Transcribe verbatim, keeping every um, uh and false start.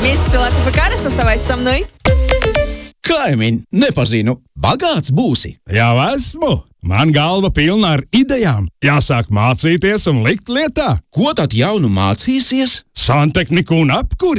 Есть Филатова составай со мной. Kaimiņ, nepazinu, bagāts būsi. Jau esmu. Man galva pilna ar idejām. Jāsāk mācīties un likt lietā. Ko tad jaunu mācīsies? Santehniku un apkuri.